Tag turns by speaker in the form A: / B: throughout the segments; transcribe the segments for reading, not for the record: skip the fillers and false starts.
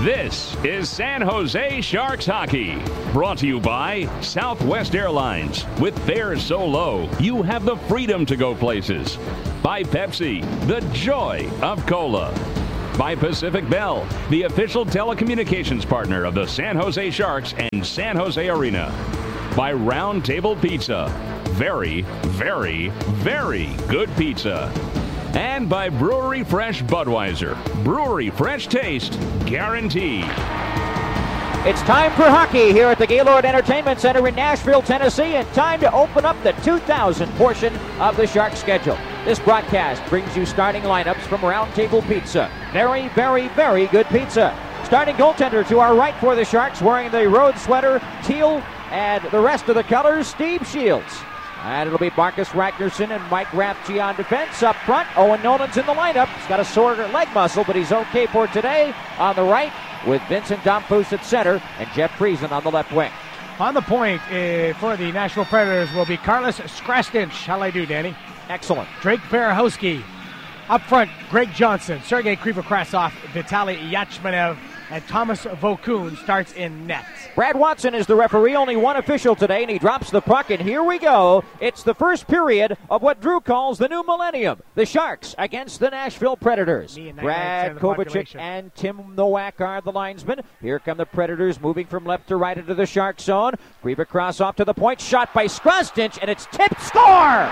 A: This is San Jose Sharks hockey, brought to you by Southwest Airlines. With fares so low, you have the freedom to go places. By Pepsi, the joy of cola. By Pacific Bell, the official telecommunications partner of the San Jose Sharks and San Jose Arena. By Round Table Pizza, very, very, very good pizza. And by Brewery Fresh Budweiser. Brewery Fresh taste, guaranteed.
B: It's time for hockey here at the Gaylord Entertainment Center in Nashville, Tennessee, and time to open up the 2000 portion of the Sharks schedule. This broadcast brings you starting lineups from Round Table Pizza. Very, very, very good pizza. Starting goaltender to our right for the Sharks, wearing the road sweater, teal, and the rest of the colors, Steve Shields. And it'll be Marcus Ragnarsson and Mike Rathje on defense. Up front, Owen Nolan's in the lineup. He's got a sore leg muscle, but he's okay for today. On the right, with Vincent Damphousse at center and Jeff Friesen on the left wing.
C: On the point for the Nashville Predators will be Carlos Skrastinch. How'll I do, Danny?
B: Excellent.
C: Drake Berehowski. Up front, Greg Johnson, Sergei Krivokrasov, Vitaly Yachmanev, and Thomas Vokoun starts in net.
B: Brad Watson is the referee, only one official today, and he drops the puck, and here we go. It's the first period of what Drew calls the new millennium. The Sharks against the Nashville Predators. Brad Kovacic and Tim Nowak are the linesmen. Here come the Predators moving from left to right into the Shark zone. Krivokrasov to the point, shot by Skrastinch, and it's tipped, score!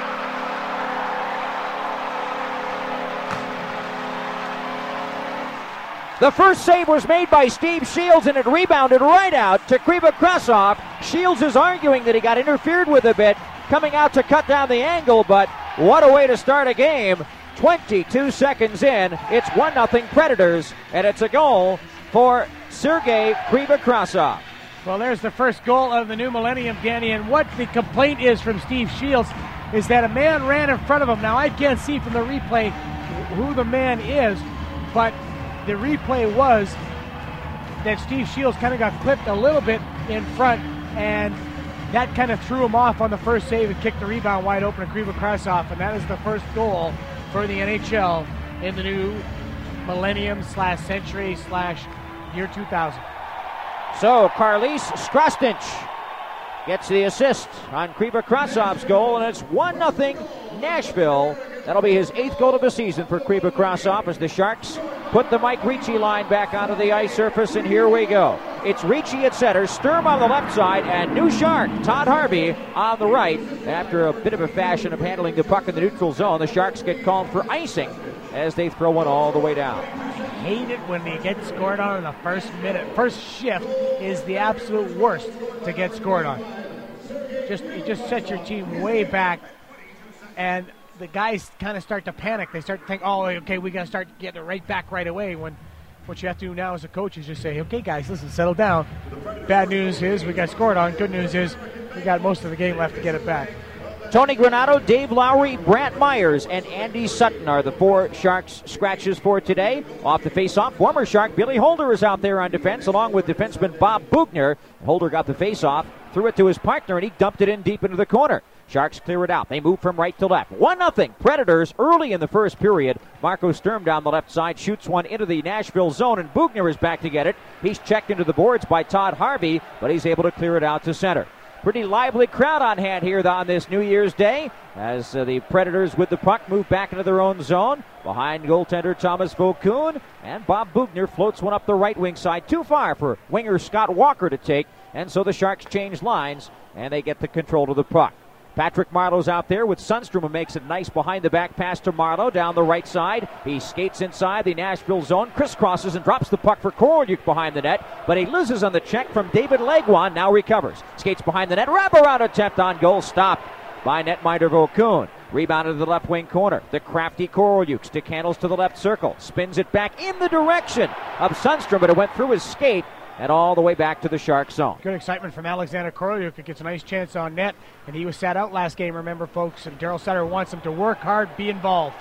B: The first save was made by Steve Shields, and it rebounded right out to Krivokrasov. Shields is arguing that he got interfered with a bit, coming out to cut down the angle, but what a way to start a game. 22 seconds in, it's 1-0 Predators, and it's a goal for Sergei Krivokrasov.
C: Well, there's the first goal of the new millennium, Danny, and what the complaint is from Steve Shields is that a man ran in front of him. Now, I can't see from the replay who the man is, but the replay was that Steve Shields kind of got clipped a little bit in front, and that kind of threw him off on the first save and kicked the rebound wide open to Krivokrasov, and that is the first goal for the NHL in the new millennium/century/year 2000.
B: So Carlis Skrastinch gets the assist on Krivokrasov's goal, and it's 1-0 Nashville. That'll be his 8th goal of the season for Krivokrasov as the Sharks put the Mike Ricci line back onto the ice surface, and here we go. It's Ricci at center, Sturm on the left side, and new Shark, Todd Harvey, on the right. After a bit of a fashion of handling the puck in the neutral zone, the Sharks get called for icing as they throw one all the way down.
C: Hate it when they get scored on in the first minute. First shift is the absolute worst to get scored on. It just sets your team way back, and the guys kind of start to panic. They start to think, oh, okay, we got to start getting it right back right away, when what you have to do now as a coach is just say, okay, guys, listen, settle down. Bad news is we got scored on. Good news is we got most of the game left to get it back.
B: Tony Granato, Dave Lowry, Brant Myers, and Andy Sutton are the 4 Sharks scratches for today. Off the face-off, former Shark Billy Holder is out there on defense, along with defenseman Bob Bugner. Holder got the face-off, threw it to his partner, and he dumped it in deep into the corner. Sharks clear it out. They move from right to left. 1-0 Predators early in the first period. Marco Sturm down the left side shoots one into the Nashville zone, and Bugner is back to get it. He's checked into the boards by Todd Harvey, but he's able to clear it out to center. Pretty lively crowd on hand here on this New Year's Day as the Predators with the puck move back into their own zone. Behind goaltender Thomas Vokoun, and Bob Bugner floats one up the right wing side, too far for winger Scott Walker to take, and so the Sharks change lines and they get the control of the puck. Patrick Marleau's out there with Sundstrom, who makes a nice behind-the-back pass to Marleau down the right side. He skates inside the Nashville zone, crisscrosses and drops the puck for Korolyuk behind the net, but he loses on the check from David Legwan, now recovers. Skates behind the net, wraparound attempt on goal, stopped by netminder Vokoun. Rebounded to the left wing corner. The crafty Korolyuk stick handles to the left circle, spins it back in the direction of Sundstrom, but it went through his skate and all the way back to the Shark zone.
C: Good excitement from Alexander Korolyuk, who gets a nice chance on net, and he was sat out last game, remember, folks, and Daryl Sutter wants him to work hard, be involved.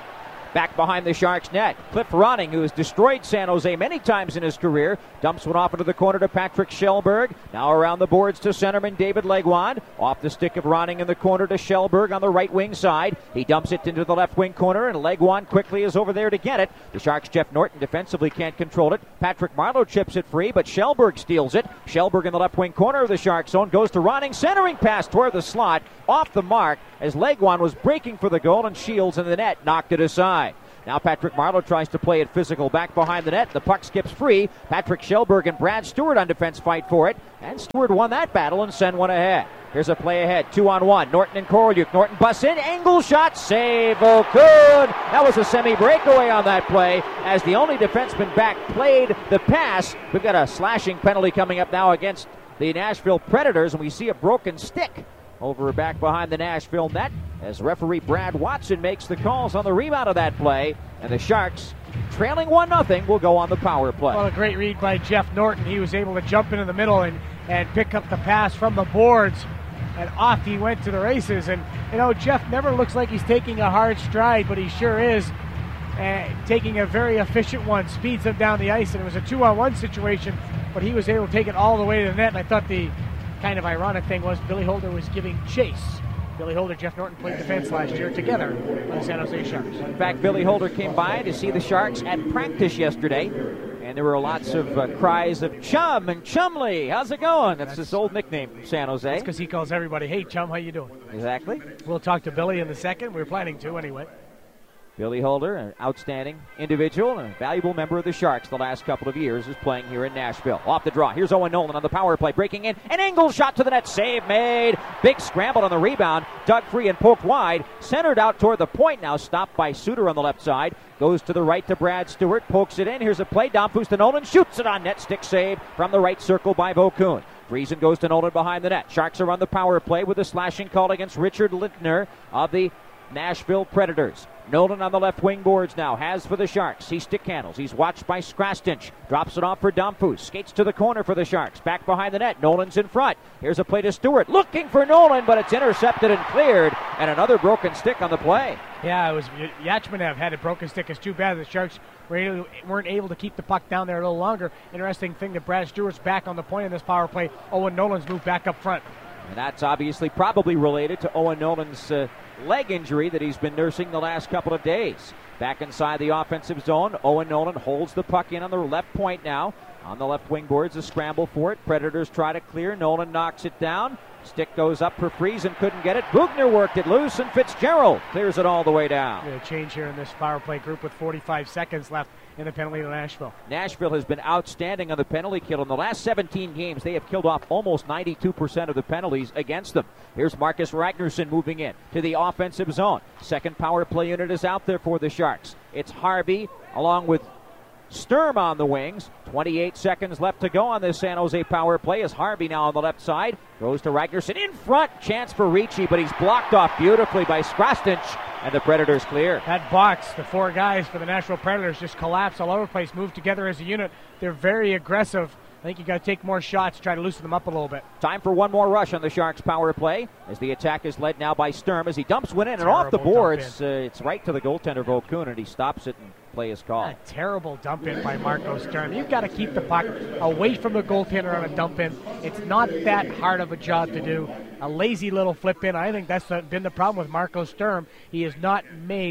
B: Back behind the Sharks net, Cliff Ronning, who has destroyed San Jose many times in his career, dumps one off into the corner to Patrick Kjellberg. Now around the boards to centerman David Legwand. Off the stick of Ronning in the corner to Kjellberg on the right wing side. He dumps it into the left wing corner, and Legwand quickly is over there to get it. The Sharks' Jeff Norton defensively can't control it. Patrick Marleau chips it free, but Kjellberg steals it. Kjellberg in the left wing corner of the Sharks zone goes to Ronning, centering pass toward the slot, off the mark as Legwand was breaking for the goal, and Shields in the net knocked it aside. Now Patrick Marleau tries to play it physical back behind the net. The puck skips free. Patrick Kjellberg and Brad Stewart on defense fight for it, and Stewart won that battle and send one ahead. Here's a play ahead, 2-on-1. Norton and Korolyuk. Norton busts in, angle shot, save Okun. That was a semi-breakaway on that play as the only defenseman back played the pass. We've got a slashing penalty coming up now against the Nashville Predators, and we see a broken stick over back behind the Nashville net as referee Brad Watson makes the calls on the rebound of that play, and the Sharks, trailing 1-0, will go on the power play.
C: Well, a great read by Jeff Norton. He was able to jump into the middle and pick up the pass from the boards, and off he went to the races. And, you know, Jeff never looks like he's taking a hard stride, but he sure is taking a very efficient one, speeds him down the ice, and it was a 2-on-1 situation, but he was able to take it all the way to the net. And I thought the kind of ironic thing was Billy Holder was giving chase. Billy Holder, Jeff Norton played defense last year together on the San Jose Sharks.
B: In fact, Billy Holder came by to see the Sharks at practice yesterday, and there were lots of cries of Chum and Chumley. How's it going? That's his old nickname from San Jose.
C: That's because he calls everybody, hey, Chum, how you doing?
B: Exactly.
C: We'll talk to Billy in a second. We're planning to anyway.
B: Billy Holder, an outstanding individual and a valuable member of the Sharks the last couple of years, is playing here in Nashville. Off the draw. Here's Owen Nolan on the power play, breaking in. An angle shot to the net. Save made. Big scramble on the rebound. Dug free and poked wide. Centered out toward the point now. Stopped by Suter on the left side. Goes to the right to Brad Stewart. Pokes it in. Here's a play. Domfus to Nolan. Shoots it on net. Stick save from the right circle by Okun. Friesen goes to Nolan behind the net. Sharks are on the power play with a slashing call against Richard Lintner of the Nashville Predators. Nolan on the left wing boards now, has for the Sharks. He stick handles. He's watched by Skrastinch. Drops it off for Domfus. Skates to the corner for the Sharks. Back behind the net. Nolan's in front. Here's a play to Stewart. Looking for Nolan, but it's intercepted and cleared. And another broken stick on the play.
C: Yeah, it was Yachmanev had a broken stick. It's too bad the Sharks weren't able to keep the puck down there a little longer. Interesting thing that Brad Stewart's back on the point in this power play. Owen Nolan's moved back up front.
B: And that's obviously probably related to Owen Nolan's leg injury that he's been nursing the last couple of days. Back inside the offensive zone, Owen Nolan holds the puck in on the left point now. On the left wing boards, a scramble for it. Predators try to clear. Nolan knocks it down. Stick goes up for Friesen, couldn't get it. Bugner worked it loose, and Fitzgerald clears it all the way down.
C: A change here in this power play group with 45 seconds left in the penalty to Nashville.
B: Nashville has been outstanding on the penalty kill. In the last 17 games, they have killed off almost 92% of the penalties against them. Here's Marcus Ragnarsson moving in to the offensive zone. Second power play unit is out there for the Sharks. It's Harvey along with Sturm on the wings. 28 seconds left to go on this San Jose power play as Harvey now on the left side. Goes to Ragnarsson in front. Chance for Ricci, but he's blocked off beautifully by Skrastinch, and the Predators clear.
C: That box, the four guys for the Nashville Predators just collapse all over the place, move together as a unit. They're very aggressive. I think you got to take more shots, try to loosen them up a little bit.
B: Time for one more rush on the Sharks power play as the attack is led now by Sturm as he dumps one in and off the boards. It's right to the goaltender Okun, and he stops it and play is called.
C: A terrible dump in by Marco Sturm. You've got to keep the puck away from the goaltender on a dump in. It's not that hard of a job to do. A lazy little flip in. I think that's been the problem with Marco Sturm. He has not made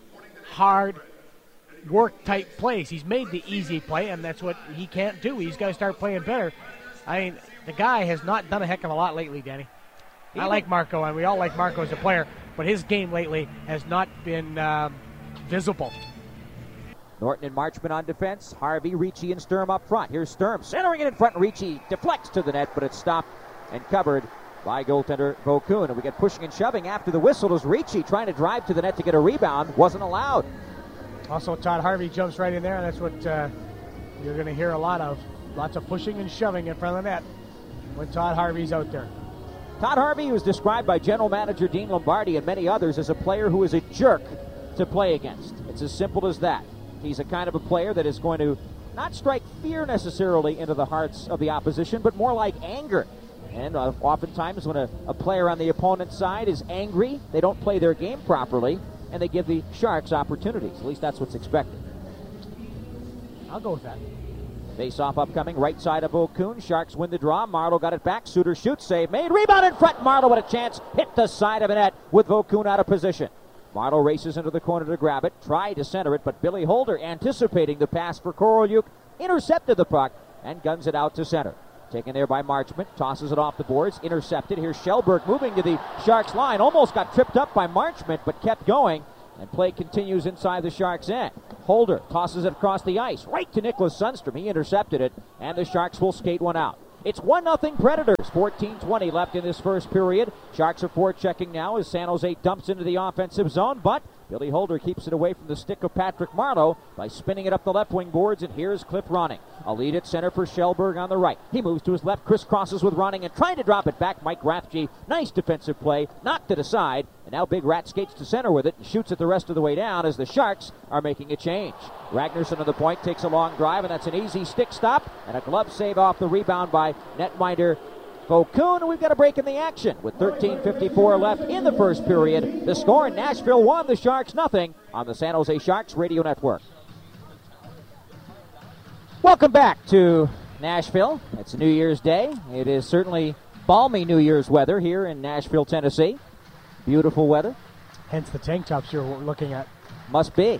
C: hard work type plays. He's made the easy play, and that's what he can't do. He's got to start playing better. I mean, the guy has not done a heck of a lot lately, Danny. I like Marco, and we all like Marco as a player, but his game lately has not been visible.
B: Norton and Marchman on defense. Harvey, Ricci, and Sturm up front. Here's Sturm centering it in front. Ricci deflects to the net, but it's stopped and covered by goaltender Okun. And we get pushing and shoving after the whistle as Ricci trying to drive to the net to get a rebound. Wasn't allowed.
C: Also, Todd Harvey jumps right in there, and that's what you're going to hear a lot of. Lots of pushing and shoving in front of the net when Todd Harvey's out there.
B: Todd Harvey was described by general manager Dean Lombardi and many others as a player who is a jerk to play against. It's as simple as that. He's a kind of a player that is going to not strike fear necessarily into the hearts of the opposition, but more like anger. And oftentimes when a player on the opponent's side is angry, they don't play their game properly. and they give the Sharks opportunities. At least that's what's expected.
C: I'll go with that.
B: Face-off upcoming, right side of Okun. Sharks win the draw. Marleau got it back. Suter shoots, save made. Rebound in front. Marleau with a chance. Hit the side of the net with Okun out of position. Marleau races into the corner to grab it. Tried to center it, but Billy Holder, anticipating the pass for Korolyuk, intercepted the puck and guns it out to center. Taken there by Marchment. Tosses it off the boards. Intercepted. Here's Shellberg moving to the Sharks line. Almost got tripped up by Marchment, but kept going. And play continues inside the Sharks' end. Holder tosses it across the ice, right to Nicholas Sundstrom. He intercepted it, and the Sharks will skate one out. It's 1-0 Predators. 14:20 left in this first period. Sharks are forechecking now as San Jose dumps into the offensive zone, but Billy Holder keeps it away from the stick of Patrick Marleau by spinning it up the left wing boards, and here's Cliff Ronning. A lead at center for Shellberg on the right. He moves to his left, crisscrosses with Ronning and trying to drop it back. Mike Rathje, nice defensive play, knocked it aside, and now Big Rat skates to center with it and shoots it the rest of the way down as the Sharks are making a change. Ragnarsson on the point takes a long drive, and that's an easy stick stop and a glove save off the rebound by netminder Okun. We've got a break in the action with 13:54 left in the first period. The score in Nashville 1, the Sharks nothing on the San Jose Sharks Radio Network. Welcome back to Nashville. It's New Year's Day. It is certainly balmy New Year's weather here in Nashville, Tennessee. Beautiful weather.
C: Hence the tank tops you're looking at.
B: Must be.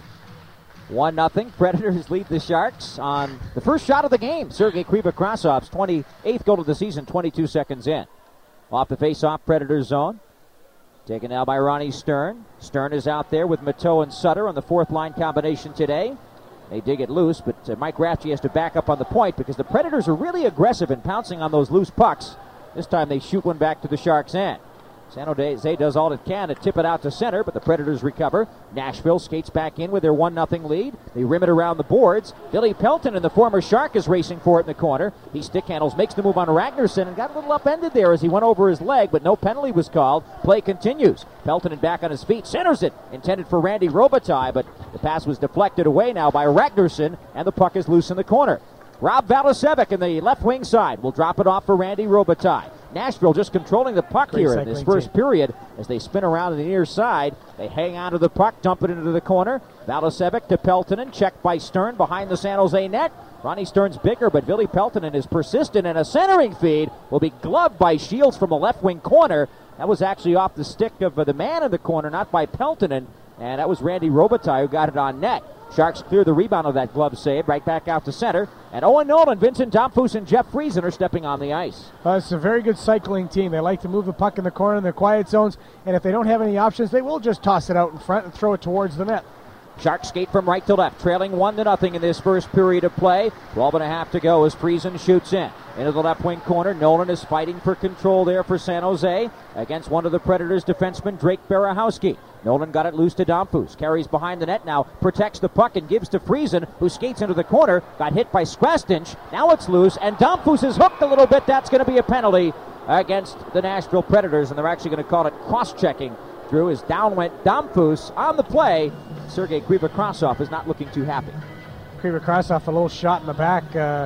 B: 1-0. Predators lead the Sharks on the first shot of the game. Sergei Krivokrasov's 28th goal of the season, 22 seconds in. Off the face-off, Predators zone. Taken now by Ronnie Stern. Stern is out there with Mateau and Sutter on the fourth line combination today. They dig it loose, but Mike Rathje has to back up on the point because the Predators are really aggressive in pouncing on those loose pucks. This time they shoot one back to the Sharks' end. San Jose does all it can to tip it out to center, but the Predators recover. Nashville skates back in with their 1-0 lead. They rim it around the boards. Billy Pelton, and the former Shark, is racing for it in the corner. He stick handles, makes the move on Ragnarsson, and got a little upended there as he went over his leg, but no penalty was called. Play continues. Pelton back on his feet, centers it, intended for Randy Robitaille, but the pass was deflected away now by Ragnarsson, and the puck is loose in the corner. Rob Valasevic in the left wing side will drop it off for Randy Robitaille. Nashville just controlling the puck here in this first period as they spin around on the near side. They hang on to the puck, dump it into the corner. Valasevic to Peltonen, checked by Stern behind the San Jose net. Ronnie Stern's bigger, but Billy Peltonen is persistent, and a centering feed will be gloved by Shields from the left wing corner. That was actually off the stick of the man in the corner, not by Peltonen, and that was Randy Robitaille who got it on net. Sharks clear the rebound of that glove save, right back out to center. And Owen Nolan, Vincent Damphus, and Jeff Friesen are stepping on the ice.
C: It's a very good cycling team. They like to move the puck in the corner in their quiet zones, and if they don't have any options, they will just toss it out in front and throw it towards the net.
B: Sharks skate from right to left, trailing 1-0 in this first period of play. 12.5 to go as Friesen shoots in. Into the left wing corner, Nolan is fighting for control there for San Jose against one of the Predators' defensemen, Drake Berehowski. Nolan got it loose to Damphus, carries behind the net now, protects the puck and gives to Friesen, who skates into the corner, got hit by Skrastinch. Now it's loose, and Damphus is hooked a little bit. That's going to be a penalty against the Nashville Predators, and they're actually going to call it cross-checking. Drew is down went Damphus on the play. Sergei Krivokrasov is not looking too happy.
C: Krivokrasov, a little shot in the back,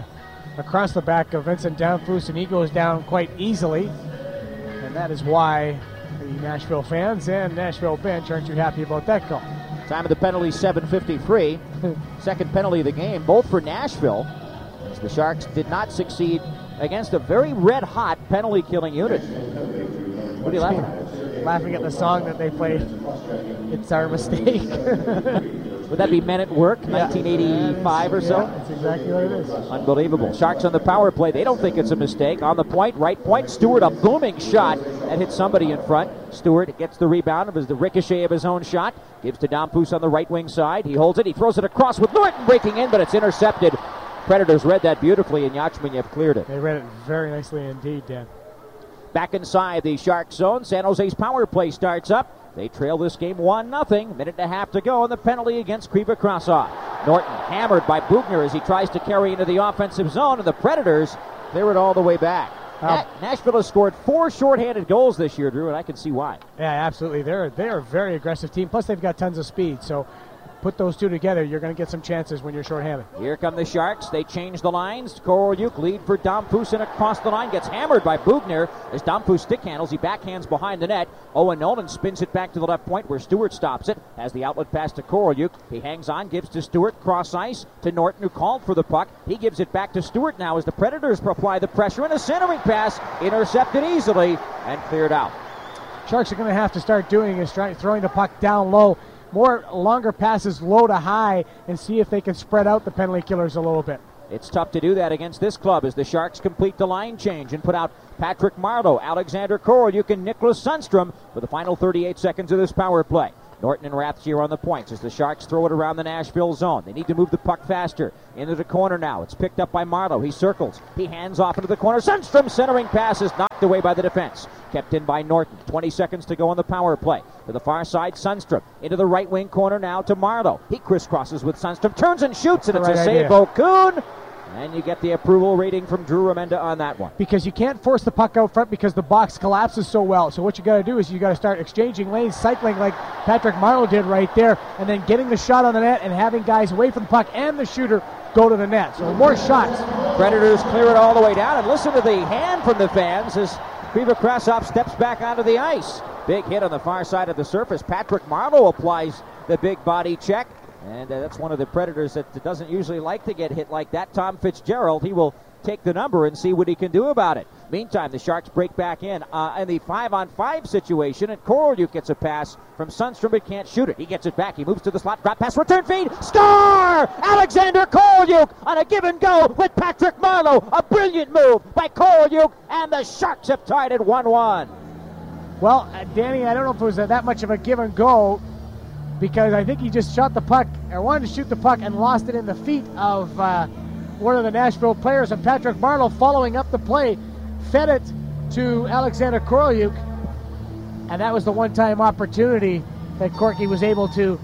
C: across the back of Vincent Damphus, and he goes down quite easily. And that is why the Nashville fans and Nashville bench aren't too happy about that call.
B: Time of the penalty, 7:53. Second penalty of the game, both for Nashville, as the Sharks did not succeed against a very red-hot penalty-killing unit. What are you laughing at?
C: Laughing at the song that they played, It's Our Mistake.
B: Would that be Men at Work, 1985 or so?
C: Yeah, that's exactly what it is.
B: Unbelievable. Sharks on the power play. They don't think it's a mistake. On the point, right point, Stewart, a booming shot that hits somebody in front. Stewart gets the rebound. It was the ricochet of his own shot. Gives to Damphus on the right wing side. He holds it. He throws it across with Norton breaking in, but it's intercepted. Predators read that beautifully, and Yachmenyev cleared it.
C: They read it very nicely indeed, Dan.
B: Back inside the Shark zone, San Jose's power play starts up. They trail this game 1-0. Minute and a half to go, and the penalty against Krivokrasov. Norton hammered by Bugner as he tries to carry into the offensive zone, and the Predators clear it all the way back. Nashville has scored 4 shorthanded goals this year, Drew, and I can see why.
C: Yeah, absolutely. They are a very aggressive team. Plus, they've got tons of speed. So put those two together, you're going to get some chances when you're shorthanded.
B: Here come the Sharks. They change the lines. Korolyuk lead for Dompusin across the line. Gets hammered by Bugner as Dompus stick handles. He backhands behind the net. Owen Nolan spins it back to the left point where Stewart stops it. Has the outlet pass to Korolyuk. He hangs on, gives to Stewart. Cross ice to Norton, who called for the puck. He gives it back to Stewart now as the Predators apply the pressure. And a centering pass intercepted easily and cleared out.
C: Sharks are going to have to start doing is throwing the puck down low. More longer passes low to high and see if they can spread out the penalty killers a little bit.
B: It's tough to do that against this club as the Sharks complete the line change and put out Patrick Marleau, Alexander Korolyuk, and Nicholas Sundstrom for the final 38 seconds of this power play. Norton and Rathje on the points as the Sharks throw it around the Nashville zone. They need to move the puck faster. Into the corner now. It's picked up by Marleau. He circles. He hands off into the corner. Sundstrom centering pass is knocked away by the defense. Kept in by Norton. 20 seconds to go on the power play. To the far side, Sundstrom. Into the right wing corner now to Marleau. He crisscrosses with Sundstrom. Turns and shoots, and it's a save, Okun. And you get the approval rating from Drew Remenda on that one.
C: Because you can't force the puck out front because the box collapses so well. So what you got to do is you got to start exchanging lanes, cycling like Patrick Marleau did right there, and then getting the shot on the net and having guys away from the puck and the shooter go to the net. So more shots.
B: Predators clear it all the way down, and listen to the hand from the fans as Kriva Krasov steps back onto the ice. Big hit on the far side of the surface. Patrick Marleau applies the big body check. And that's one of the Predators that doesn't usually like to get hit like that. Tom Fitzgerald, he will take the number and see what he can do about it. Meantime, the Sharks break back in the 5-on-5 situation, and Korolyuk gets a pass from Sundstrom but can't shoot it. He gets it back. He moves to the slot, drop pass, return feed, score! Alexander Korolyuk on a give and go with Patrick Marleau. A brilliant move by Korolyuk, and the Sharks have tied at 1-1.
C: Well, Danny, I don't know if it was that much of a give and go, because I think he just shot the puck, or wanted to shoot the puck, and lost it in the feet of one of the Nashville players. And Patrick Marleau, following up the play, fed it to Alexander Korolyuk, and that was the one-time opportunity that Corky was able to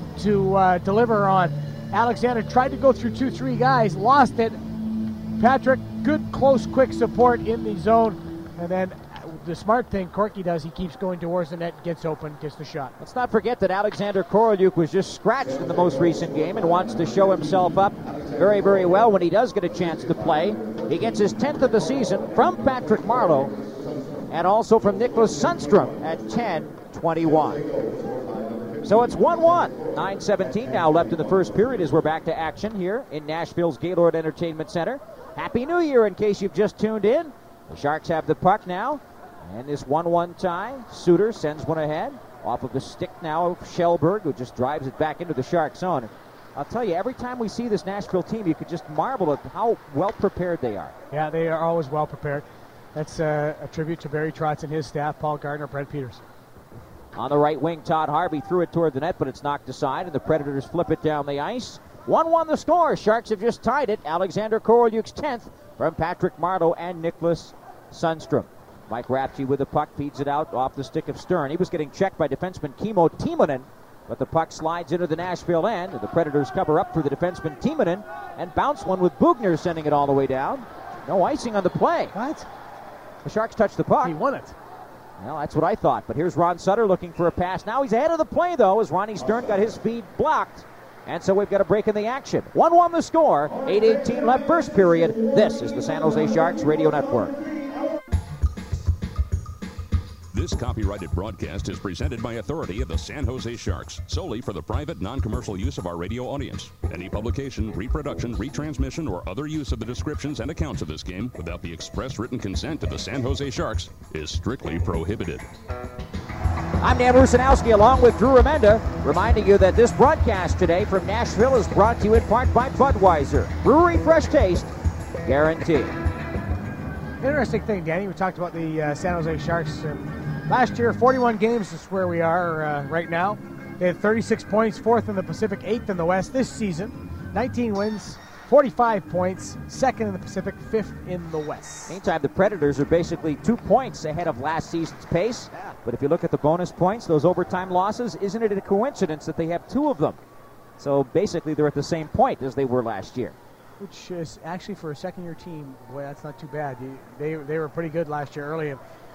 C: deliver on. Alexander tried to go through 2-3 guys, lost it. Patrick, good, close, quick support in the zone, and then the smart thing Corky does, he keeps going towards the net, gets open, gets the shot.
B: Let's not forget that Alexander Korolyuk was just scratched in the most recent game and wants to show himself up very, very well when he does get a chance to play. He gets his 10th of the season from Patrick Marleau and also from Nicholas Sundstrom at 10-21. So it's 1-1. 9:17 now left in the first period as we're back to action here in Nashville's Gaylord Entertainment Center. Happy New Year in case you've just tuned in. The Sharks have the puck now. And this 1-1 tie, Suter sends one ahead off of the stick now of Shellberg, who just drives it back into the Shark zone. I'll tell you, every time we see this Nashville team, you could just marvel at how well prepared they are.
C: Yeah, they are always well prepared. That's a tribute to Barry Trotz and his staff, Paul Gardner, Brent Peters.
B: On the right wing, Todd Harvey threw it toward the net, but it's knocked aside, and the Predators flip it down the ice. 1-1 the score. Sharks have just tied it. Alexander Korolyuk's 10th from Patrick Marleau and Nicholas Sundstrom. Mike Rathje with the puck, feeds it out off the stick of Stern. He was getting checked by defenseman Kimmo Timonen, but the puck slides into the Nashville end. The Predators cover up for the defenseman Timonen and bounce one with Bugner sending it all the way down. No icing on the play.
C: What?
B: The Sharks touched the puck.
C: He won it.
B: Well, that's what I thought. But here's Ron Sutter looking for a pass. Now he's ahead of the play, though, as Ronnie Stern got his speed blocked. And so we've got a break in the action. 1-1 the score. 8:18 left first period. This is the San Jose Sharks Radio Network.
A: This copyrighted broadcast is presented by authority of the San Jose Sharks, solely for the private, non-commercial use of our radio audience. Any publication, reproduction, retransmission, or other use of the descriptions and accounts of this game without the express written consent of the San Jose Sharks is strictly prohibited.
B: I'm Dan Rusanowski along with Drew Remenda, reminding you that this broadcast today from Nashville is brought to you in part by Budweiser. Brewery fresh taste, guaranteed.
C: Interesting thing, Danny. We talked about the San Jose Sharks. Last year, 41 games is where we are right now. They had 36 points, 4th in the Pacific, 8th in the West. This season, 19 wins, 45 points, 2nd in the Pacific, 5th in the West.
B: Meantime, the Predators are basically 2 points ahead of last season's pace. But if you look at the bonus points, those overtime losses, isn't it a coincidence that they have 2 of them? So basically, they're at the same point as they were last year.
C: Which is actually, for a second-year team, boy, that's not too bad. They were pretty good last year early.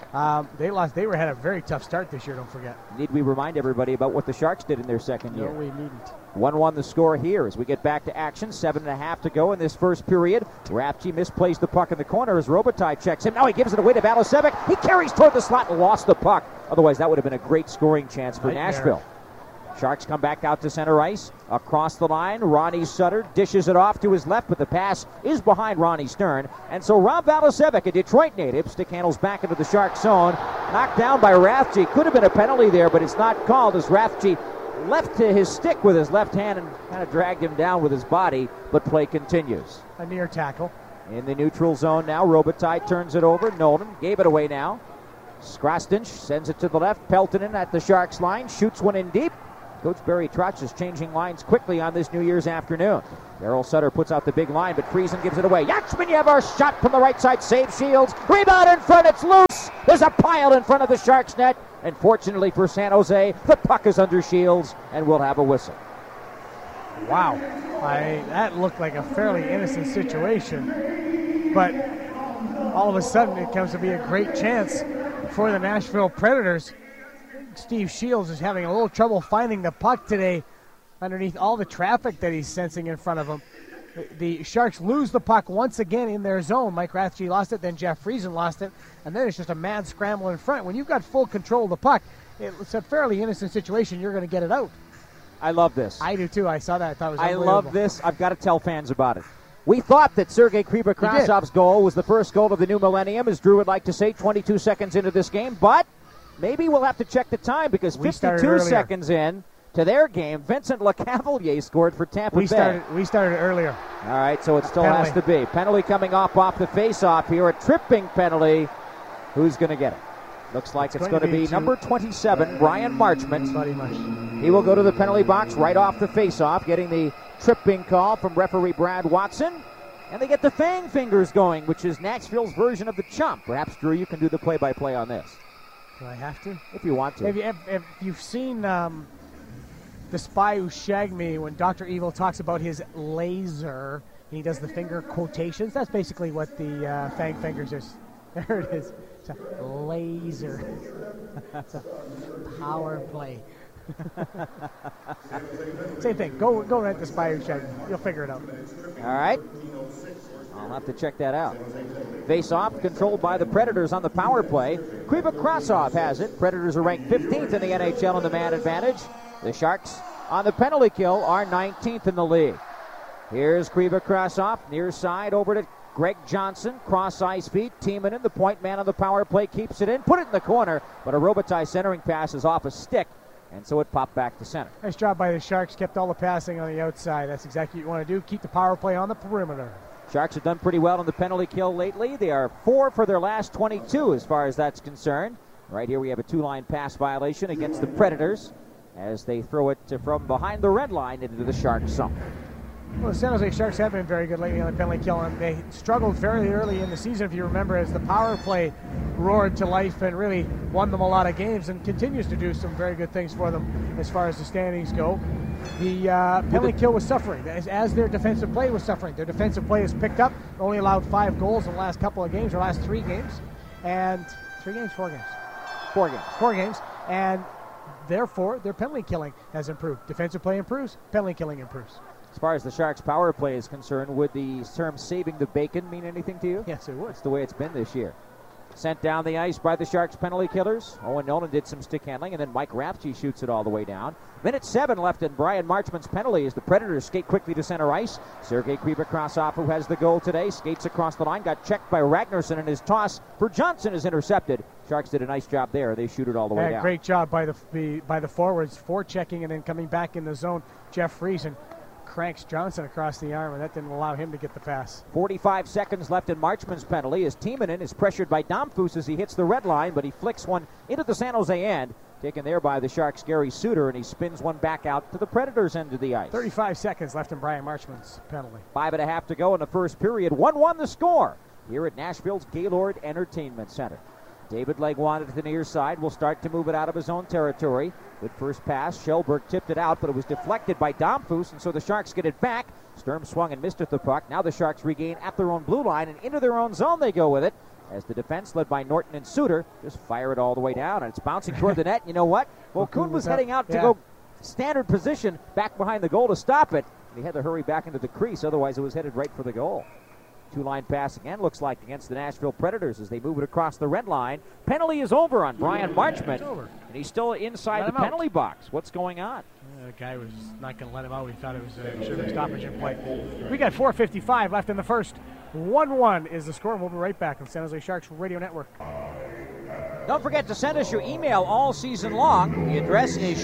C: They had a very tough start this year, don't forget.
B: Need we remind everybody about what the Sharks did in their second year?
C: No, we needn't.
B: 1-1 the score here as we get back to action. 7.5 to go in this first period. Rafchi misplays the puck in the corner as Robitaille checks him. Now he gives it away to Balasevic. He carries toward the slot and lost the puck. Otherwise, that would have been a great scoring chance for Nashville. Sharks come back out to center ice. Across the line, Ronnie Sutter dishes it off to his left, but the pass is behind Ronnie Stern. And so Rob Balasevic, a Detroit native, stick handles back into the Sharks zone. Knocked down by Rafchi. Could have been a penalty there, but it's not called as Rafchi left to his stick with his left hand and kind of dragged him down with his body, but play continues.
C: A near tackle.
B: In the neutral zone now, Robitaille turns it over. Nolan gave it away now. Skrastinch sends it to the left. Peltonen at the Sharks line, shoots one in deep. Coach Barry Trotz is changing lines quickly on this New Year's afternoon. Darryl Sutter puts out the big line, but Friesen gives it away. Yakshinyeva shot from the right side, saves Shields. Rebound in front, it's loose. There's a pile in front of the Sharks net. And fortunately for San Jose, the puck is under Shields, and we'll have a whistle.
C: Wow. That looked like a fairly innocent situation. But all of a sudden, it comes to be a great chance for the Nashville Predators. Steve Shields is having a little trouble finding the puck today underneath all the traffic that he's sensing in front of him. The Sharks lose the puck once again in their zone. Mike Rathje lost it, then Jeff Friesen lost it, and then it's just a mad scramble in front. When you've got full control of the puck, it's a fairly innocent situation. You're going to get it out.
B: I love this.
C: I do too. I saw that. I thought it was unbelievable.
B: I love this. I've got to tell fans about it. We thought that Sergei Krivokrasov's goal was the first goal of the new millennium, as Drew would like to say, 22 seconds into this game, but maybe we'll have to check the time because 52 seconds in to their game, Vincent Lecavalier scored for Tampa Bay.
C: We started earlier.
B: All right, so it still has to be. Penalty coming off the face-off here. A tripping penalty. Who's going to get it? Looks like it's going to be number 27, Brian Marchment. He will go to the penalty box right off the face-off, getting the tripping call from referee Brad Watson. And they get the Fang Fingers going, which is Nashville's version of the chump. Perhaps, Drew, you can do the play-by-play on this.
C: Do I have to?
B: If you want to.
C: If you've seen The Spy Who Shagged Me, when Dr. Evil talks about his laser, and he does the finger quotations, that's basically what the Fang Fingers is. There it is. It's a laser. It's a power play. Same thing. Go rent The Spy Who Shagged Me. You'll figure it out.
B: All right. I'll have to check that out. Face-off controlled by the Predators on the power play. Krivokrasov has it. Predators are ranked 15th in the NHL in the man advantage. The Sharks on the penalty kill are 19th in the league. Here's Krivokrasov, near side over to Greg Johnson. Cross ice feed. Timonen, the point man on the power play, keeps it in. Put it in the corner, but a Robitaille centering pass is off a stick, and so it popped back to center.
C: Nice job by the Sharks. Kept all the passing on the outside. That's exactly what you want to do. Keep the power play on the perimeter.
B: Sharks have done pretty well on the penalty kill lately. They are 4 for their last 22 as far as that's concerned. Right here we have a two-line pass violation against the Predators as they throw it from behind the red line into the Sharks zone.
C: Well, the San Jose Sharks have been very good lately on the penalty kill, and they struggled very early in the season, if you remember, as the power play roared to life and really won them a lot of games and continues to do some very good things for them as far as the standings go. The penalty kill was suffering as their defensive play was suffering. Their defensive play has picked up, only allowed 5 goals in the last couple of games, or last 3 games, and 4 games. 4 games, and therefore their penalty killing has improved. Defensive play improves, penalty killing improves.
B: As far as the Sharks' power play is concerned, would the term saving the bacon mean anything to you?
C: Yes, it would.
B: It's the way it's been this year. Sent down the ice by the Sharks penalty killers. Owen Nolan did some stick handling, and then Mike Rathje shoots it all the way down. Minute 7 left in Brian Marchment's penalty as the Predators skate quickly to center ice. Sergei Krivokrasov, who has the goal today, skates across the line, got checked by Ragnarsson, and his toss for Johnson is intercepted. Sharks did a nice job there. They shoot it all the way down.
C: Great job by the forwards, forechecking and then coming back in the zone. Jeff Friesen cranks Johnson across the arm, and that didn't allow him to get the pass.
B: 45 seconds left in Marchment's penalty as Timonen is pressured by Domfus as he hits the red line, but he flicks one into the San Jose end. Taken there by the Sharks' Gary Suter, and he spins one back out to the Predators' end of the ice.
C: 35 seconds left in Brian Marchment's penalty.
B: 5.5 to go in the first period. 1-1 the score here at Nashville's Gaylord Entertainment Center. David Legwand at the near side will start to move it out of his own territory. Good first pass. Kjellberg tipped it out, but it was deflected by Domfus, and so the Sharks get it back. Sturm swung and missed at the puck. Now the Sharks regain at their own blue line, and into their own zone they go with it. as the defense, led by Norton and Suter, just fire it all the way down, and it's bouncing toward the net. You know what? Vokoun was heading out to go standard position back behind the goal to stop it. He had to hurry back into the crease, otherwise it was headed right for the goal. Two-line pass again, looks like, against the Nashville Predators as they move it across the red line. Penalty is over on Brian Marchment, and he's still inside the penalty box. What's going on?
C: The guy was not going to let him out. We thought it was a sugar stoppage in play. We got 4:55 left in the first. 1-1 is the score, and we'll be right back on San Jose Sharks Radio Network.
B: Don't forget to send us your email all season long. The address is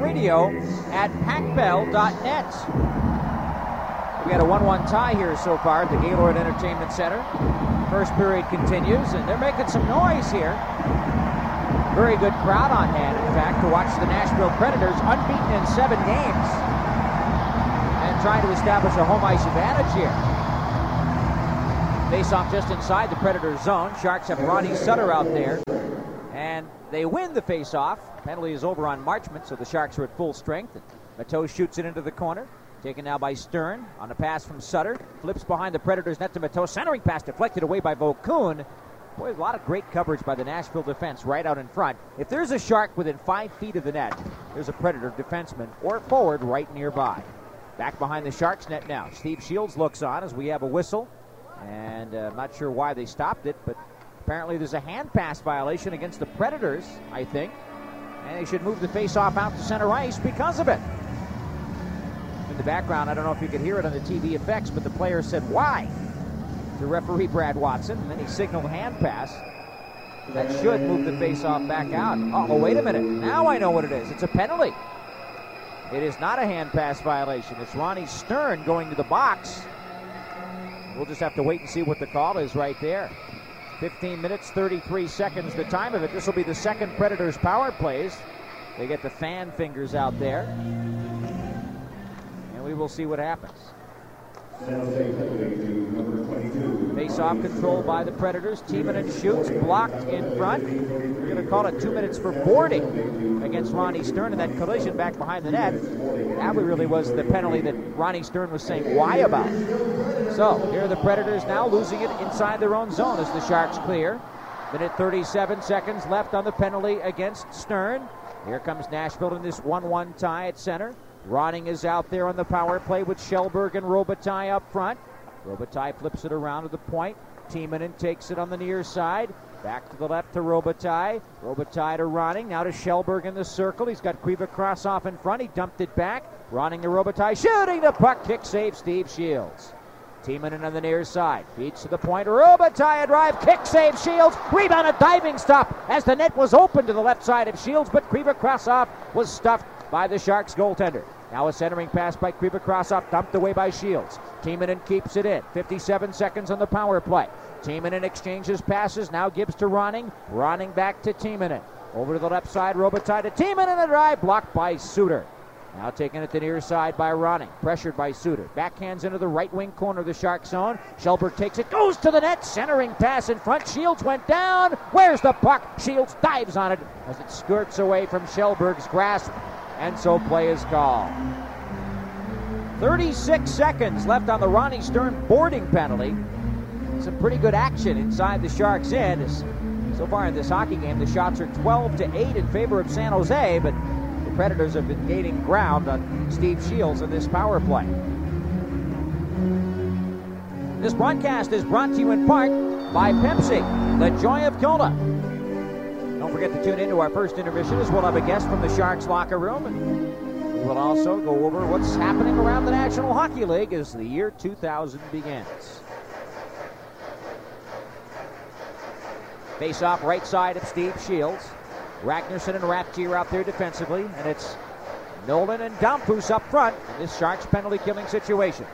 B: sharksradio@pacbell.net. We got a 1-1 tie here so far at the Gaylord Entertainment Center. First period continues, and they're making some noise here. Very good crowd on hand, in fact, to watch the Nashville Predators unbeaten in 7 games and trying to establish a home ice advantage here. Face-off just inside the Predators' zone. Sharks have Ronnie Sutter out there, and they win the face-off. Penalty is over on Marchment, so the Sharks are at full strength. Mateau shoots it into the corner. Taken now by Stern on a pass from Sutter. Flips behind the Predators' net to Mateau. Centering pass deflected away by Vokoun. Boy, a lot of great coverage by the Nashville defense right out in front. If there's a Shark within 5 feet of the net, there's a Predator defenseman or forward right nearby. Back behind the Sharks' net now. Steve Shields looks on as we have a whistle. And I'm not sure why they stopped it, but apparently there's a hand pass violation against the Predators, I think. And they should move the face-off out to center ice because of it. In the background, I don't know if you could hear it on the TV effects, but the player said, "Why?" to referee Brad Watson, and then he signaled hand pass. That should move the face-off back out. Oh, wait a minute. Now I know what it is. It's a penalty. It is not a hand pass violation. It's Ronnie Stern going to the box. We'll just have to wait and see what the call is right there. 15 minutes, 33 seconds, the time of it. This will be the second Predators power plays. They get the fan fingers out there. We will see what happens. Face-off controlled by the Predators. Timonen shoots, blocked in front. We're going to call it 2 minutes for boarding against Ronnie Stern in that collision back behind the net. That really was the penalty that Ronnie Stern was saying why about. So here are the Predators now losing it inside their own zone as the Sharks clear. Minute 37 seconds left on the penalty against Stern. Here comes Nashville in this 1-1 tie at center. Ronning is out there on the power play with Kjellberg and Robitaille up front. Robitaille flips it around to the point. Timonen takes it on the near side. Back to the left to Robitaille. Robitaille to Ronning. Now to Kjellberg in the circle. He's got Kriva-Krasov in front. He dumped it back. Ronning to Robitaille. Shooting the puck. Kick save Steve Shields. Timonen on the near side. Feeds to the point. Robitaille a drive. Kick save Shields. Rebound, a diving stop as the net was open to the left side of Shields, but Kriva-Krasov was stuffed by the Sharks goaltender. Now a centering pass by Kriva-Krasov, dumped away by Shields. Timonen keeps it in. 57 seconds on the power play. Timonen exchanges passes, now gives to Ronning. Ronning back to Timonen. Over to the left side, Robitaille to Timonen, a drive blocked by Suter. Now taking it to the near side by Ronning. Pressured by Suter. Backhands into the right wing corner of the Shark zone. Kjellberg takes it, goes to the net. Centering pass in front. Shields went down. Where's the puck? Shields dives on it as it skirts away from Kjellberg's grasp. And so play is called. 36 seconds left on the Ronnie Stern boarding penalty. Some pretty good action inside the Sharks' end. So far in this hockey game, the shots are 12-8 in favor of San Jose, but the Predators have been gaining ground on Steve Shields in this power play. This broadcast is brought to you in part by Pepsi, the joy of cola. Don't forget to tune in to our first intermission as we'll have a guest from the Sharks locker room. And we will also go over what's happening around the National Hockey League as the year 2000 begins. Face-off right side of Steve Shields. Ragnarsson and Rapti are out there defensively, and it's Nolan and Damphus up front in this Sharks penalty-killing situation.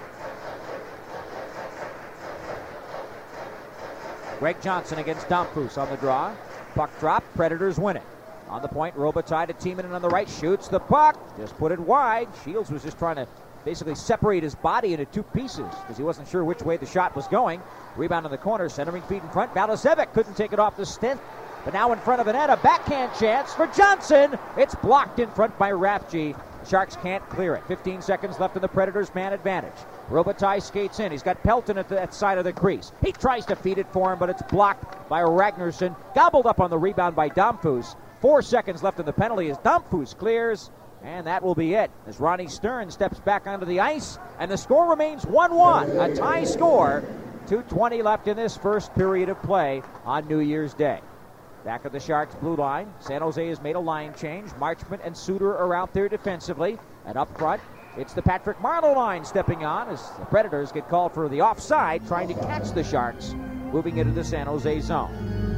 B: Greg Johnson against Damphus on the draw. Puck drop, Predators win it. On the point, Robitaille to Timonen on the right, shoots the puck, just put it wide. Shields was just trying to basically separate his body into two pieces because he wasn't sure which way the shot was going. Rebound in the corner, centering feet in front. Balasevic couldn't take it off the stick, but now in front of the net, a backhand chance for Johnson. It's blocked in front by Rapti. The Sharks can't clear it. 15 seconds left in the Predators' man advantage. Robitaille skates in. He's got Pelton at that side of the crease. He tries to feed it for him, but it's blocked by Ragnarsson. Gobbled up on the rebound by Domfus. 4 seconds left in the penalty as Domfus clears, and that will be it. As Ronnie Stern steps back onto the ice, and the score remains 1-1. A tie score. 2:20 left in this first period of play on New Year's Day. Back at the Sharks' blue line, San Jose has made a line change. Marchment and Suter are out there defensively. And up front, it's the Patrick Marleau line stepping on as the Predators get called for the offside, trying to catch the Sharks, moving into the San Jose zone.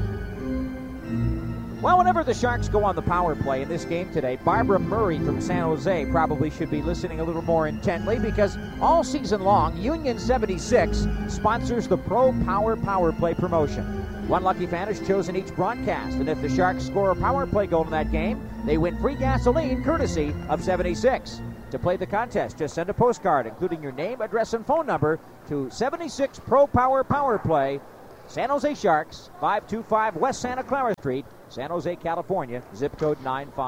B: Well, whenever the Sharks go on the power play in this game today, Barbara Murray from San Jose probably should be listening a little more intently, because all season long, Union 76 sponsors the Pro Power Play promotion. One lucky fan is chosen each broadcast, and if the Sharks score a power play goal in that game, they win free gasoline courtesy of 76. To play the contest, just send a postcard including your name, address, and phone number to 76 Pro Power Play, San Jose Sharks, 525 West Santa Clara Street, San Jose, California, zip code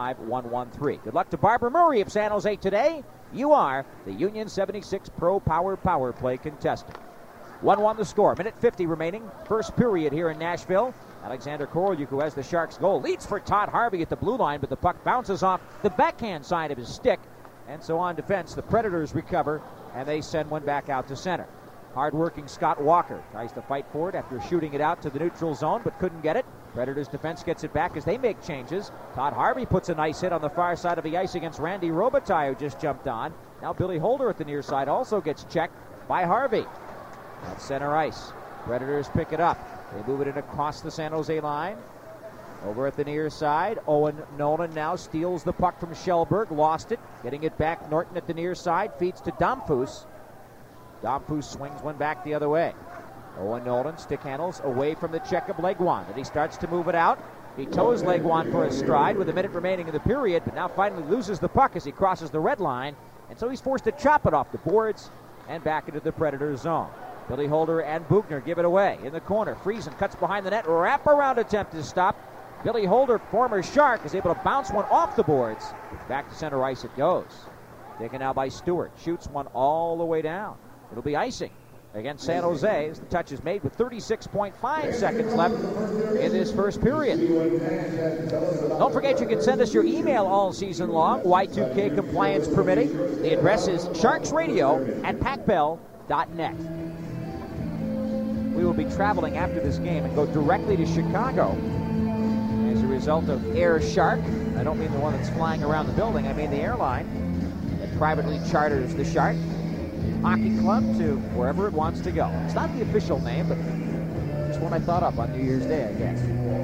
B: 95113. Good luck to Barbara Murray of San Jose today. You are the Union 76 Pro Power Play contestant. 1-1 the score. Minute 50 remaining. First period here in Nashville. Alexander Korolyuk, who has the Sharks goal, leads for Todd Harvey at the blue line, but the puck bounces off the backhand side of his stick. And so on defense, the Predators recover, and they send one back out to center. Hard-working Scott Walker tries to fight for it after shooting it out to the neutral zone, but couldn't get it. Predators defense gets it back as they make changes. Todd Harvey puts a nice hit on the far side of the ice against Randy Robitaille, who just jumped on. Now Billy Holder at the near side also gets checked by Harvey. At center ice, Predators pick it up. They move it in across the San Jose line. Over at the near side, Owen Nolan now steals the puck from Kjellberg, lost it. Getting it back, Norton at the near side, feeds to Domfus. Domfus swings one back the other way. Owen Nolan stick handles away from the check of Legwand, and he starts to move it out. He toes Legwand for a stride with a minute remaining in the period, but now finally loses the puck as he crosses the red line, and so he's forced to chop it off the boards and back into the Predators' zone. Billy Holder and Bugner give it away. In the corner, Friesen cuts behind the net, wrap-around attempt to stop. Billy Holder, former Shark, is able to bounce one off the boards. Back to center ice it goes. Taken out by Stewart. Shoots one all the way down. It'll be icing against San Jose as the touch is made with 36.5 seconds left in this first period. Don't forget you can send us your email all season long, Y2K compliance permitting. The address is sharksradio@pacbell.net. We will be traveling after this game and go directly to Chicago as a result of Air Shark. I don't mean the one that's flying around the building, I mean the airline that privately charters the Shark Hockey Club to wherever it wants to go. It's not the official name, but it's one I thought up on New Year's Day, I guess.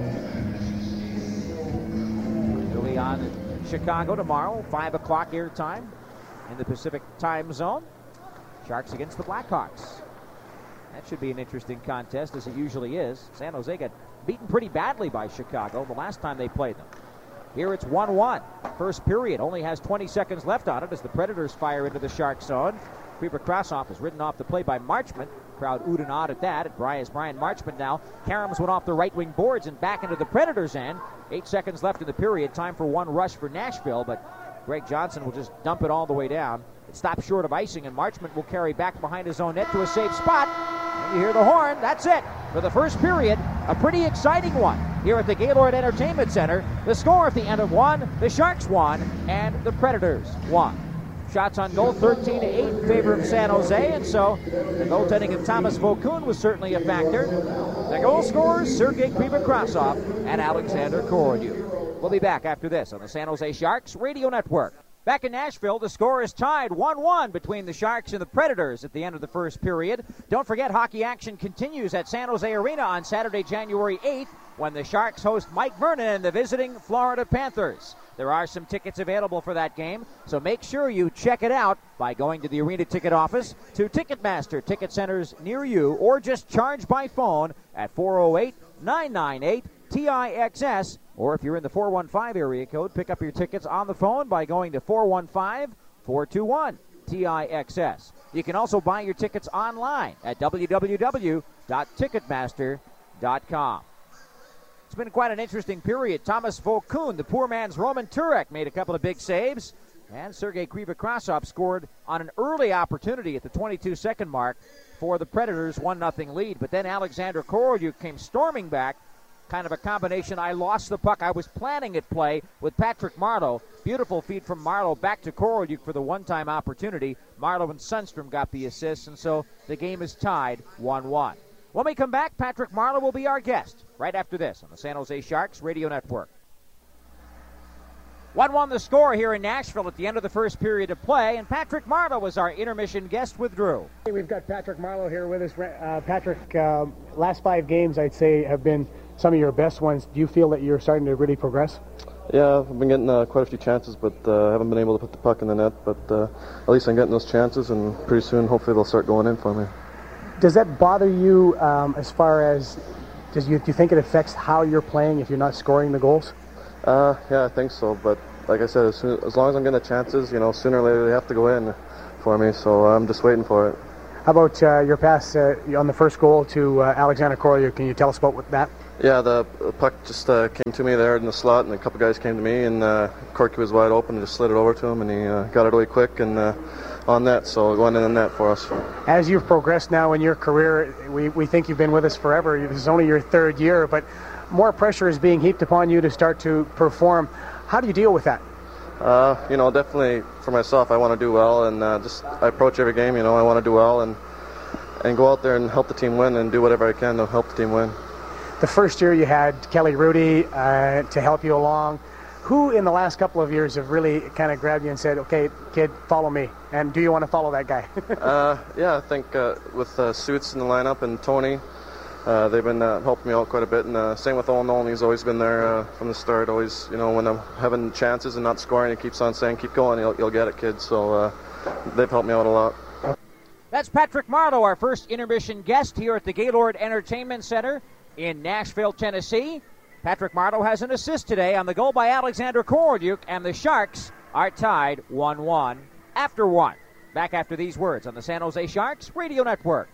B: We'll be on in Chicago tomorrow, 5 o'clock air time in the Pacific time zone. Sharks against the Blackhawks. That should be an interesting contest, as it usually is. San Jose got beaten pretty badly by Chicago the last time they played them. Here it's 1-1. First period only has 20 seconds left on it as the Predators fire into the Shark zone. Kriber Krasov is ridden off the play by Marchment. Crowd oohed and awed at that. At Brian Marchment now. Karams went off the right wing boards and back into the Predators' end. 8 seconds left in the period. Time for one rush for Nashville, but Greg Johnson will just dump it all the way down. It stops short of icing, and Marchment will carry back behind his own net to a safe spot. And you hear the horn. That's it for the first period. A pretty exciting one here at the Gaylord Entertainment Center. The score at the end of one, the Sharks won, and the Predators won. Shots on goal, 13-8 in favor of San Jose, and so the goaltending of Thomas Vokoun was certainly a factor. The goal scorers, Sergei Krivokrasov and Alexander Korolyuk. We'll be back after this on the San Jose Sharks Radio Network. Back in Nashville, the score is tied 1-1 between the Sharks and the Predators at the end of the first period. Don't forget, hockey action continues at San Jose Arena on Saturday, January 8th, when the Sharks host Mike Vernon and the visiting Florida Panthers. There are some tickets available for that game, so make sure you check it out by going to the arena ticket office, to Ticketmaster ticket centers near you, or just charge by phone at 408-998-TIXS. Or if you're in the 415 area code, pick up your tickets on the phone by going to 415-421-TIXS. You can also buy your tickets online at www.ticketmaster.com. It's been quite an interesting period. Thomas Vokoun, the poor man's Roman Turek, made a couple of big saves. And Sergei Krivokrasov scored on an early opportunity at the 22-second mark for the Predators' 1-0 lead. But then Alexander Korolyuk came storming back. Kind of a combination. I lost the puck. I was planning it play with Patrick Marleau. Beautiful feed from Marleau back to Korolyuk for the one-time opportunity. Marleau and Sundstrom got the assists, and so the game is tied 1-1. When we come back, Patrick Marleau will be our guest right after this on the San Jose Sharks Radio Network. 1-1 the score here in Nashville at the end of the first period of play, and Patrick Marleau was our intermission guest with Drew.
C: Hey, we've got Patrick Marleau here with us. Patrick, last 5 games, I'd say, have been some of your best ones. Do you feel that you're starting to really progress?
D: Yeah, I've been getting quite a few chances, but I haven't been able to put the puck in the net. But at least I'm getting those chances, and pretty soon, hopefully, they'll start going in for me.
C: Does that bother you as far as, do you think it affects how you're playing if you're not scoring the goals?
D: Yeah, I think so. But like I said, as long as I'm getting the chances, sooner or later they have to go in for me. So I'm just waiting for it.
C: How about your pass on the first goal to Alexander Korolyuk? Can you tell us about that?
D: Yeah, the puck just came to me there in the slot, and a couple guys came to me, and Corky was wide open and just slid it over to him, and he got it away quick and on net, so going in the net for us.
C: As you've progressed now in your career, we think you've been with us forever. This is only your 3rd year, but more pressure is being heaped upon you to start to perform. How do you deal with that?
D: Definitely for myself, I want to do well, and I approach every game, I want to do well and go out there and help the team win and do whatever I can to help the team win.
C: The first year you had Kelly Rudy to help you along. Who in the last couple of years have really kind of grabbed you and said, okay, kid, follow me? And do you want to follow that guy?
D: Yeah, I think with Suits in the lineup and Tony, they've been helping me out quite a bit. And same with Owen Nolan. He's always been there from the start. Always, when I'm having chances and not scoring, he keeps on saying, keep going, you'll get it, kid. So they've helped me out a lot.
B: That's Patrick Marleau, our first intermission guest here at the Gaylord Entertainment Center in Nashville, Tennessee. Patrick Marleau has an assist today on the goal by Alexander Korolyuk, and the Sharks are tied 1-1 after 1. Back after these words on the San Jose Sharks Radio Network.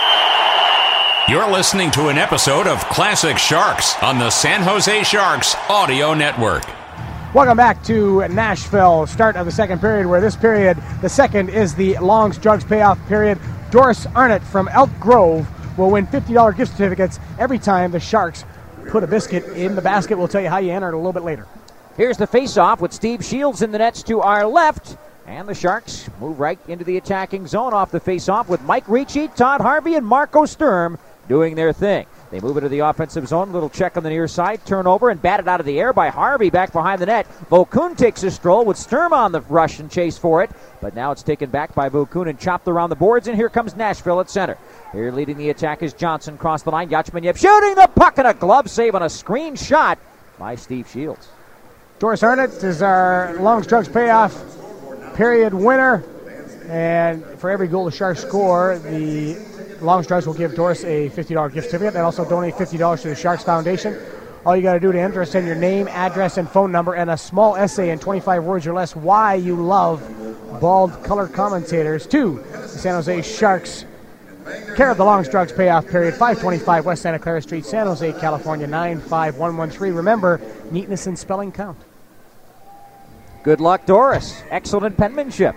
A: You're listening to an episode of Classic Sharks on the San Jose Sharks Audio Network.
C: Welcome back to Nashville, start of the second period, where this period, the second, is the Longs Drugs payoff period. Doris Arnott from Elk Grove will win $50 gift certificates every time the Sharks put a biscuit in the basket. We'll tell you how you enter it a little bit later.
B: Here's the face-off with Steve Shields in the nets to our left. And the Sharks move right into the attacking zone off the face-off with Mike Ricci, Todd Harvey, and Marco Sturm doing their thing. They move into the offensive zone, little check on the near side, turnover, and batted out of the air by Harvey back behind the net. Vokun takes a stroll with Sturm on the rush and chase for it, but now it's taken back by Vokun and chopped around the boards, and here comes Nashville at center. Here leading the attack is Johnson across the line. Yachmanyev shooting the puck, and a glove save on a screen shot by Steve Shields.
C: Doris Arnott is our Longs Drugs payoff period winner, and for every goal the Sharks score, the Longs Drugs will give Doris a $50 gift certificate and also donate $50 to the Sharks Foundation. All you got to do to enter is send your name, address, and phone number and a small essay in 25 words or less why you love bald color commentators to the San Jose Sharks, care of the Longs Drugs payoff period, 525 West Santa Clara Street, San Jose, California, 95113. Remember, neatness and spelling count.
B: Good luck, Doris. Excellent penmanship.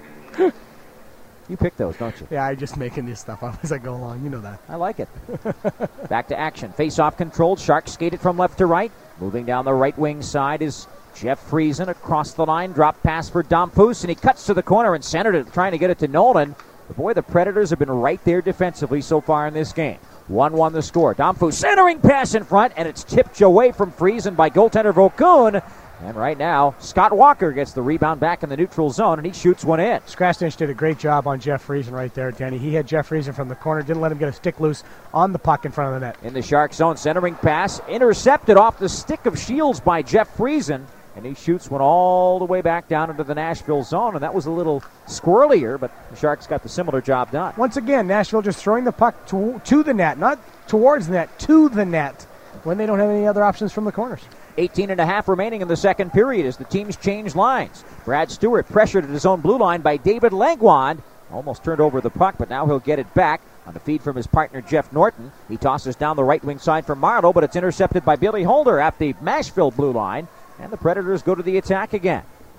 B: You pick those, don't you?
C: Yeah, I'm just making this stuff up as I go along. You know that.
B: I like it. Back to action. Face-off controlled. Sharks skate it from left to right. Moving down the right wing side is Jeff Friesen across the line. Drop pass for Dompoos, and he cuts to the corner and centered it, trying to get it to Nolan. But boy, the Predators have been right there defensively so far in this game. 1-1 the score. Dompoos centering pass in front, and it's tipped away from Friesen by goaltender Vokun. And right now, Scott Walker gets the rebound back in the neutral zone, and he shoots one in.
C: Skrasnich did a great job on Jeff Friesen right there, Danny. He had Jeff Friesen from the corner, didn't let him get a stick loose on the puck in front of the net.
B: In the Shark zone, centering pass, intercepted off the stick of Shields by Jeff Friesen, and he shoots one all the way back down into the Nashville zone, and that was a little squirrelier, but the Sharks got the similar job done.
C: Once again, Nashville just throwing the puck to the net, not towards the net, to the net, when they don't have any other options from the corners.
B: 18.5 remaining in the second period as the teams change lines. Brad Stewart pressured at his own blue line by David Langwand. Almost turned over the puck, but now he'll get it back on the feed from his partner Jeff Norton. He tosses down the right wing side for Marleau, but it's intercepted by Billy Holder at the Nashville blue line, and the Predators go to the attack again.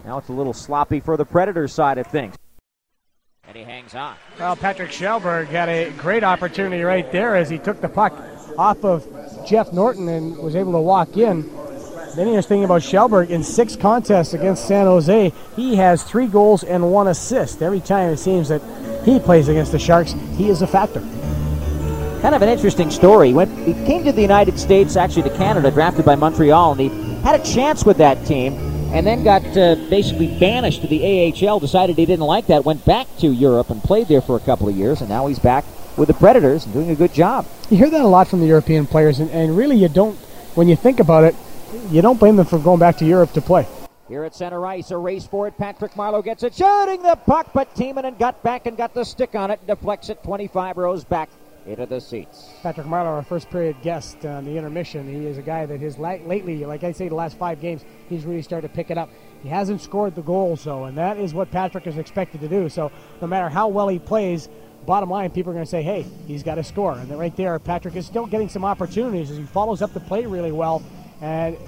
B: Now it's a little sloppy for the Predators side of things. And he hangs on.
C: Well, Patrick Schellberg had a great opportunity right there as he took the puck off of Jeff Norton and was able to walk in. The interesting thing about Schellberg, in 6 contests against San Jose, he has 3 goals and 1 assist. Every time it seems that he plays against the Sharks, he is a factor.
B: Kind of an interesting story. He came to the United States, actually to Canada, drafted by Montreal, and he had a chance with that team, and then got basically banished to the AHL, decided he didn't like that, went back to Europe and played there for a couple of years, and now he's back with the Predators and doing a good job.
C: You hear that a lot from the European players, and really you don't, when you think about it, you don't blame them for going back to Europe to play.
B: Here at center ice, a race for it. Patrick Marleau gets it, shooting the puck, but Timonen got back and got the stick on it, and deflects it 25 rows back into the seats.
C: Patrick Marleau, our first period guest on the intermission, he is a guy that has lately, like I say, the last 5 games, he's really started to pick it up. He hasn't scored the goals, though, and that is what Patrick is expected to do. So no matter how well he plays, bottom line, people are going to say, hey, he's got to score. And then right there, Patrick is still getting some opportunities as he follows up the play really well. And